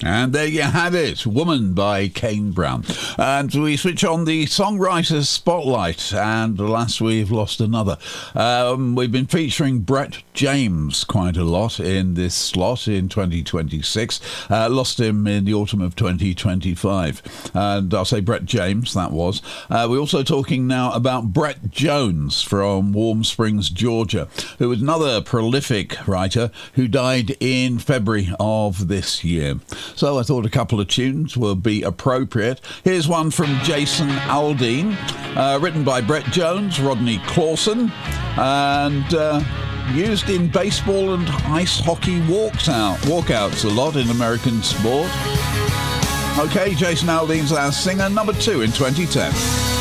And there you have it, Woman by Kane Brown. And we switch on the Songwriters Spotlight, and alas, we've lost another. We've been featuring Brett James quite a lot in this slot in 2026. Lost him in the autumn of 2025. And I'll say Brett James, that was. We're also talking now about Brett Jones from Warm Springs, Georgia, who was another prolific writer who died in February of this year. So I thought a couple of tunes would be appropriate. Here's one from Jason Aldean, written by Brett Jones, Rodney Clawson, and used in baseball and ice hockey walkouts a lot in American sport. Okay, Jason Aldean's our singer, number 2 in 2010.